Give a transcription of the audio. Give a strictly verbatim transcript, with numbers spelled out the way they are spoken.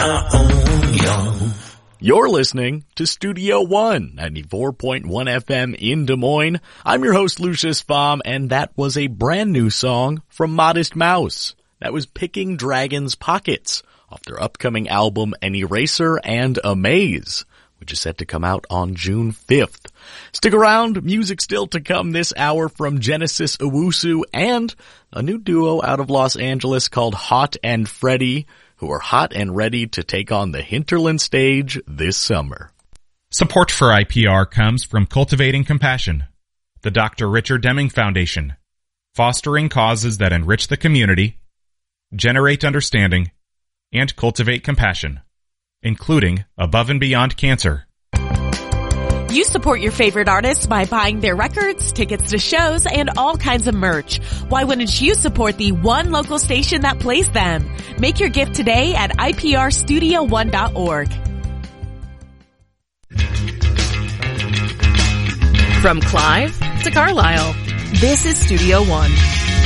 I own you. You're listening to Studio One, ninety-four point one F M in Des Moines. I'm your host, Lucius Baum, and that was a brand new song from Modest Mouse. That was Picking Dragons' Pockets off their upcoming album An Eraser and a Maze, which is set to come out on June fifth. Stick around, music still to come this hour from Genesis Owusu and a new duo out of Los Angeles called Hot and Freddy, who are hot and ready to take on the Hinterland stage this summer. Support for I P R comes from Cultivating Compassion, the Doctor Richard Deming Foundation, fostering causes that enrich the community, generate understanding, and cultivate compassion, including Above and Beyond Cancer. You support your favorite artists by buying their records, tickets to shows, and all kinds of merch. Why wouldn't you support the one local station that plays them? Make your gift today at I P R studio one dot org. From Clive to Carlisle, this is Studio One.